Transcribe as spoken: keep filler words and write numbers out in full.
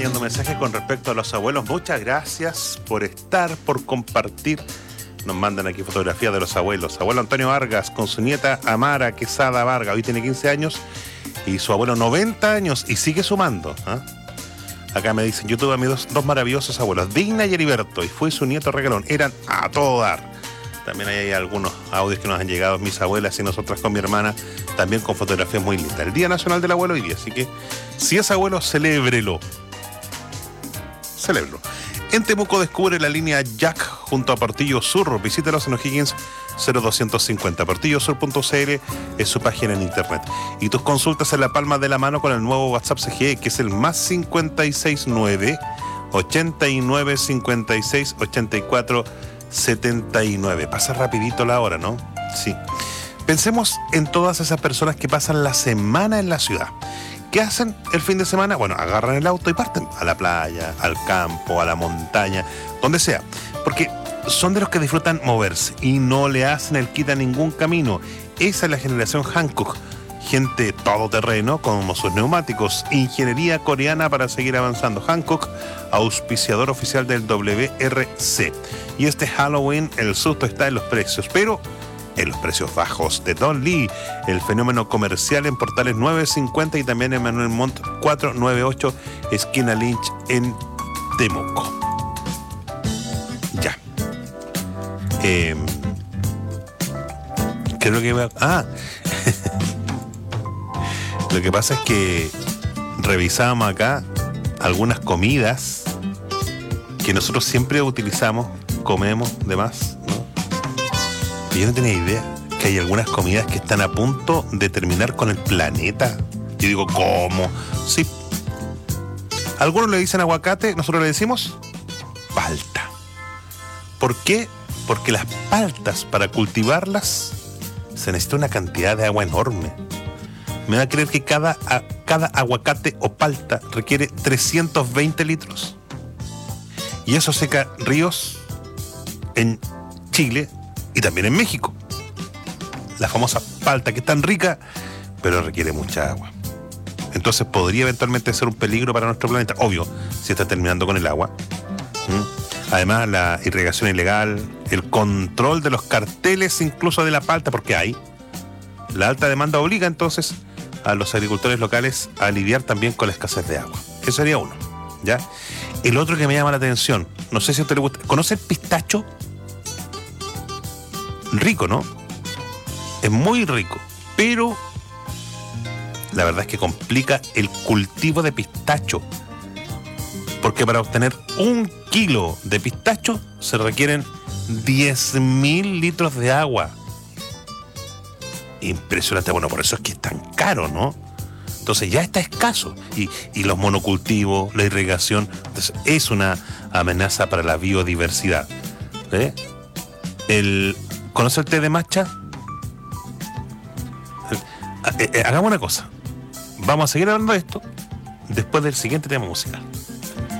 llegando mensajes con respecto a los abuelos. Muchas gracias por estar, por compartir. Nos mandan aquí fotografías de los abuelos. Abuelo Antonio Vargas con su nieta Amara Quesada Vargas. Hoy tiene quince años y su abuelo noventa años y sigue sumando. ¿eh? Acá me dicen, yo tuve a mis dos, dos maravillosos abuelos, Digna y Heriberto, y fue su nieto regalón. Eran a todo dar. También hay algunos audios que nos han llegado mis abuelas y nosotras con mi hermana, también con fotografías muy lindas. El Día Nacional del Abuelo hoy día, así que si es abuelo, celébrelo. Celébrelo. En Temuco descubre la línea Jack junto a Portillo Sur. Visítalos en O'Higgins cero doscientos cincuenta. portillo sur punto c l es su página en internet. Y tus consultas en la palma de la mano con el nuevo WhatsApp C G E, que es el más cincuenta y seis nueve, ochenta y nueve, cincuenta y seis, ochenta y cuatro, setenta y nueve. Pasa rapidito la hora, ¿no? Sí. Pensemos en todas esas personas que pasan la semana en la ciudad. ¿Qué hacen el fin de semana? Bueno, agarran el auto y parten a la playa, al campo, a la montaña, donde sea. Porque son de los que disfrutan moverse y no le hacen el quita a ningún camino. Esa es la generación Hankook. Gente todoterreno, como sus neumáticos. Ingeniería coreana para seguir avanzando. Hankook, auspiciador oficial del W R C. Y este Halloween, el susto está en los precios, pero en los precios bajos de Don Lee, el fenómeno comercial en Portales nueve cincuenta y también en Manuel Montt cuatrocientos noventa y ocho, esquina Lynch en Temuco. Ya. Eh, ¿Qué es lo que va a...? Ah, lo que pasa es que revisábamos acá algunas comidas que nosotros siempre utilizamos, comemos, demás, ¿no? Y yo no tenía idea que hay algunas comidas que están a punto de terminar con el planeta. Yo digo, ¿cómo? Sí. Algunos le dicen aguacate, nosotros le decimos palta. ¿Por qué? Porque las paltas, para cultivarlas, se necesita una cantidad de agua enorme. Me va a creer que cada, a, cada aguacate o palta requiere trescientos veinte litros. Y eso seca ríos en Chile y también en México. La famosa palta, que es tan rica, pero requiere mucha agua. Entonces podría eventualmente ser un peligro para nuestro planeta. Obvio, si está terminando con el agua. ¿Mm? Además, la irrigación ilegal, el control de los carteles, incluso de la palta, porque hay. La alta demanda obliga entonces a los agricultores locales a lidiar también con la escasez de agua. Eso sería uno, ¿ya? El otro que me llama la atención, no sé si a usted le gusta, ¿conoce el pistacho? Rico, ¿no? Es muy rico, pero la verdad es que complica el cultivo de pistacho, porque para obtener un kilo de pistacho se requieren diez mil litros de agua. Impresionante. Bueno, por eso es que es tan caro, ¿no? Entonces ya está escaso. Y, y los monocultivos, la irrigación, entonces es una amenaza para la biodiversidad. ¿Eh? El, ¿Conoce el té de matcha? Eh, eh, hagamos una cosa. Vamos a seguir hablando de esto después del siguiente tema musical.